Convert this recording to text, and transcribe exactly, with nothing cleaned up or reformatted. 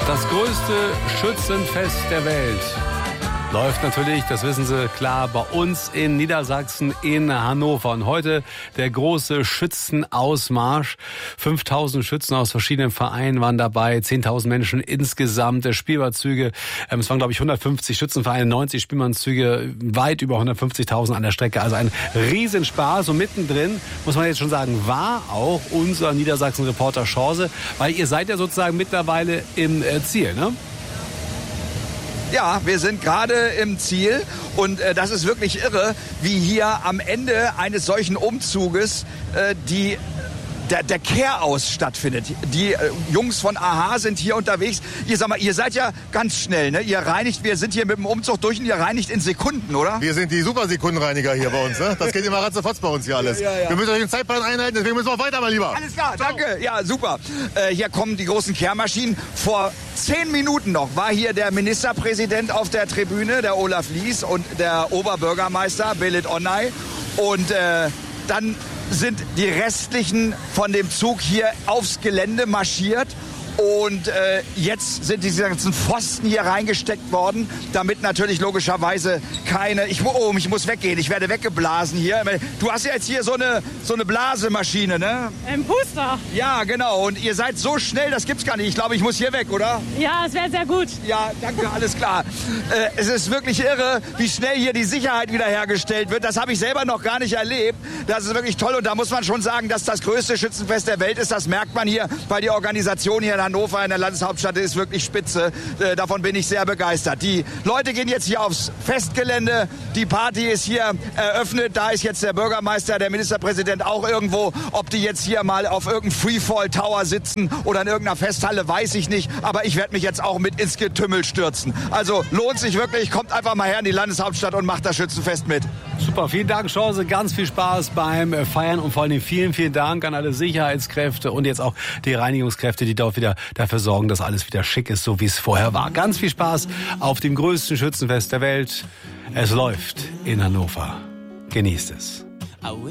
Das größte Schützenfest der Welt läuft natürlich, das wissen Sie, klar, bei uns in Niedersachsen in Hannover. Und heute der große Schützenausmarsch. fünftausend Schützen aus verschiedenen Vereinen waren dabei, zehntausend Menschen insgesamt, Spielmannszüge. Es waren, glaube ich, hundertfünfzig Schützenvereine, neunzig Spielmannszüge, weit über hundertfünfzigtausend an der Strecke. Also ein Riesenspaß. Und mittendrin, muss man jetzt schon sagen, war auch unser Niedersachsen-Reporter Chance, weil ihr seid ja sozusagen mittlerweile im Ziel, ne? Ja, wir sind gerade im Ziel und äh, das ist wirklich irre, wie hier am Ende eines solchen Umzuges äh, die der, der Care-Aus stattfindet. Die äh, Jungs von Aha sind hier unterwegs. Ihr, sag mal, ihr seid ja ganz schnell, ne? Ihr reinigt, wir sind hier mit dem Umzug durch und ihr reinigt in Sekunden, oder? Wir sind die Super-Sekundenreiniger hier bei uns, ne? Das geht immer ratzefatz bei uns hier alles. Ja, ja, ja. Wir müssen euch den Zeitplan einhalten, deswegen müssen wir auch weiter, mein Lieber. Alles klar, danke. Ja, super. Äh, hier kommen die großen Kehrmaschinen. Vor zehn Minuten noch war hier der Ministerpräsident auf der Tribüne, der Olaf Lies, und der Oberbürgermeister Belit Onay. Und äh, dann sind die restlichen von dem Zug hier aufs Gelände marschiert. Und äh, jetzt sind diese ganzen Pfosten hier reingesteckt worden, damit natürlich logischerweise keine... Ich, oh, ich muss weggehen, ich werde weggeblasen hier. Du hast ja jetzt hier so eine, so eine Blasemaschine, ne? Ein Puster. Ja, genau. Und ihr seid so schnell, das gibt's gar nicht. Ich glaube, ich muss hier weg, oder? Ja, es wäre sehr gut. Ja, danke, alles klar. Äh, es ist wirklich irre, wie schnell hier die Sicherheit wiederhergestellt wird. Das habe ich selber noch gar nicht erlebt. Das ist wirklich toll. Und da muss man schon sagen, dass das größte Schützenfest der Welt ist. Das merkt man hier, weil die Organisation hier in Hannover in der Landeshauptstadt ist wirklich spitze. Äh, davon bin ich sehr begeistert. Die Leute gehen jetzt hier aufs Festgelände. Die Party ist hier eröffnet. Da ist jetzt der Bürgermeister, der Ministerpräsident auch irgendwo. Ob die jetzt hier mal auf irgendeinem Freefall-Tower sitzen oder in irgendeiner Festhalle, weiß ich nicht. Aber ich werde mich jetzt auch mit ins Getümmel stürzen. Also lohnt sich wirklich. Kommt einfach mal her in die Landeshauptstadt und macht das Schützenfest mit. Super, vielen Dank, Chance. Ganz viel Spaß beim Feiern und vor allem vielen, vielen Dank an alle Sicherheitskräfte und jetzt auch die Reinigungskräfte, die dort wieder dafür sorgen, dass alles wieder schick ist, so wie es vorher war. Ganz viel Spaß auf dem größten Schützenfest der Welt. Es läuft in Hannover. Genießt es.